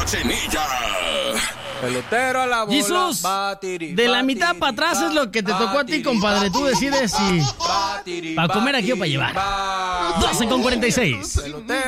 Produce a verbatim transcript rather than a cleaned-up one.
cochinilla. Pelotero a la bola. Jesús, batiri, de la batiri, mitad para atrás es lo que te tocó a ti, compadre. Tú decides si batiri, para comer aquí o para llevar. batiri, doce con cuarenta y seis. pelotero.